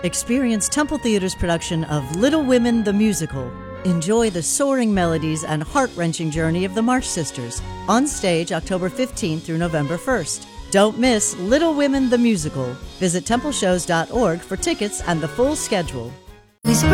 Experience Temple Theater's production of Little Women the Musical. Enjoy the soaring melodies and heart-wrenching journey of the March Sisters, on stage October 15th through November 1st. Don't miss Little Women the Musical. Visit templeshows.org for tickets and the full schedule. Whisper